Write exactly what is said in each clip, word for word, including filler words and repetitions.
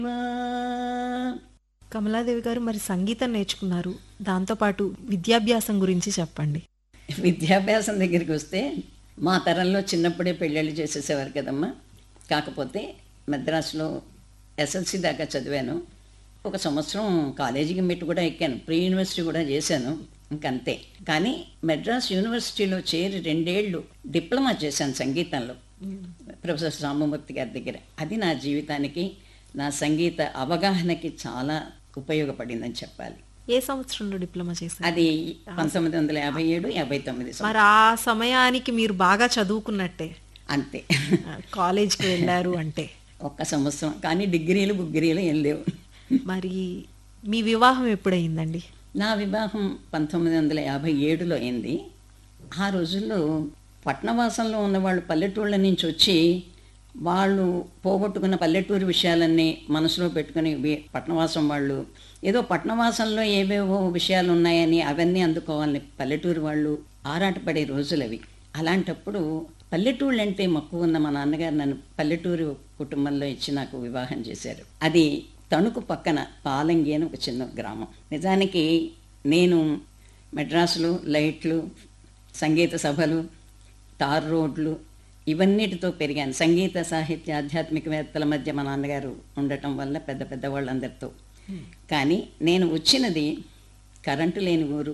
కమలాదేవి గారు, మరి సంగీతం నేర్చుకున్నారు, దాంతోపాటు విద్యాభ్యాసం గురించి చెప్పండి. విద్యాభ్యాసం దగ్గరికి వస్తే మా తరంలో చిన్నప్పుడే పెళ్ళిళ్ళు చేసేసేవారు కదమ్మా. కాకపోతే మద్రాసులో ఎస్ఎల్సి దాకా చదివాను. ఒక సంవత్సరం కాలేజీకి మెట్టు కూడా ఎక్కాను, ప్రీ యూనివర్సిటీ కూడా చేశాను, ఇంకంతే. కానీ మద్రాస్ యూనివర్సిటీలో చేరి రెండేళ్లు డిప్లొమా చేశాను సంగీతంలో, ప్రొఫెసర్ రామమూర్తి గారి దగ్గర. అది నా జీవితానికి, నా సంగీత అవగాహనకి చాలా ఉపయోగపడిందని చెప్పాలి. ఏ సంవత్సరంలో డిప్లొమా చేశారు? అది పంతొమ్మిది వందల యాభై ఏడు యాభై తొమ్మిది మరి ఆ సమయానికి మీరు బాగా చదువుకున్నట్టే. అంతే. కాలేజ్కి వెళ్ళారు అంటే ఒక్క సంవత్సరం, కానీ డిగ్రీలు బుగ్గిరీలు ఏం లేవు. మరి మీ వివాహం ఎప్పుడయిందండి? నా వివాహం పంతొమ్మిది వందల యాభై ఏడులో అయింది. ఆ రోజుల్లో పట్నవాసంలో ఉన్నవాళ్ళు పల్లెటూళ్ళ నుంచి వచ్చి వాళ్ళు పోగొట్టుకున్న పల్లెటూరు విషయాలన్నీ మనసులో పెట్టుకుని పట్నవాసం వాళ్ళు ఏదో పట్నవాసంలో ఏవేవో విషయాలు ఉన్నాయని అవన్నీ అందుకోవాలని పల్లెటూరు వాళ్ళు ఆరాటపడే రోజులు అవి. అలాంటప్పుడు పల్లెటూళ్ళు అంటే మక్కువ ఉన్న మా నాన్నగారు నన్ను పల్లెటూరు కుటుంబంలో ఇచ్చి నాకు వివాహం చేశారు. అది తణుకు పక్కన పాలంగి అని ఒక చిన్న గ్రామం. నిజానికి నేను మద్రాసులో లైట్లు, సంగీత సభలు, తార్ రోడ్లు ఇవన్నిటితో పెరిగాను. సంగీత సాహిత్య ఆధ్యాత్మికవేత్తల మధ్య మా నాన్నగారు ఉండటం వల్ల పెద్ద పెద్ద వాళ్ళందరితో. కానీ నేను వచ్చినది కరెంటు లేని ఊరు,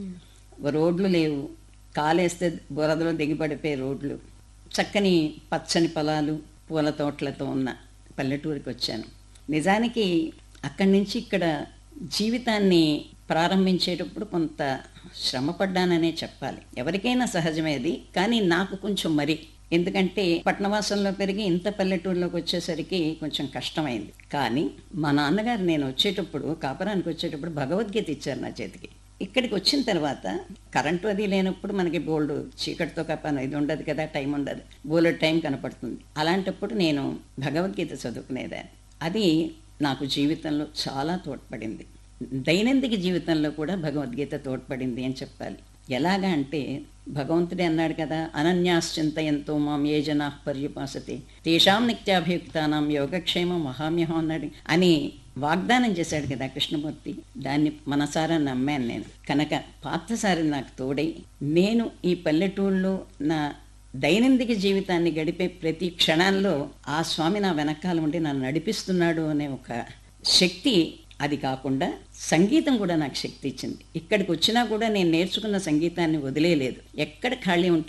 రోడ్లు లేవు, కాలేస్తే బురదలో దిగిపడిపోయే రోడ్లు, చక్కని పచ్చని పొలాలు పూల తోటలతో ఉన్న పల్లెటూరికి వచ్చాను. నిజానికి అక్కడి నుంచి ఇక్కడ జీవితాన్ని ప్రారంభించేటప్పుడు కొంత శ్రమపడ్డాననే చెప్పాలి. ఎవరికైనా సహజమేది, కానీ నాకు కొంచెం మరి, ఎందుకంటే పట్నవాసంలో పెరిగి ఇంత పల్లెటూరులోకి వచ్చేసరికి కొంచెం కష్టమైంది. కానీ మా నాన్నగారు నేను వచ్చేటప్పుడు, కాపురానికి వచ్చేటప్పుడు భగవద్గీత ఇచ్చారు నా చేతికి. ఇక్కడికి వచ్చిన తర్వాత కరెంటు అది లేనప్పుడు మనకి బోల్డ్ చీకటితో కప్పాను, ఇది ఉండదు కదా, టైం ఉండదు, బోలెడ్ టైం కనపడుతుంది. అలాంటప్పుడు నేను భగవద్గీత చదువుకునేదాన్ని. అది నాకు జీవితంలో చాలా తోడ్పడింది. దైనందిక జీవితంలో కూడా భగవద్గీత తోడ్పడింది అని చెప్పాలి. ఎలాగా అంటే భగవంతుడే అన్నాడు కదా, అనన్యాశ్చింతయంతో మాం ఏ జనా పర్యుపాసతే తేషాం నిత్యాభియుక్తానాం యోగక్షేమం మహామ్యహం అన్నాడు అని వాగ్దానం చేశాడు కదా కృష్ణమూర్తి. దాన్ని మనసారా నమ్మాను నేను. కనుక పార్థసారి నాకు తోడై నేను ఈ పల్లెటూళ్ళలో నా దైనందిక జీవితాన్ని గడిపే ప్రతి క్షణాల్లో ఆ స్వామి నా వెనకాల ఉండి నన్ను నడిపిస్తున్నాడు అనే ఒక శక్తి. అది కాకుండా సంగీతం కూడా నాకు శక్తి ఇచ్చింది. ఇక్కడికి వచ్చినా కూడా నేను నేర్చుకున్న సంగీతాన్ని వదిలేయలేదు. ఎక్కడ ఖాళీ ఉంటే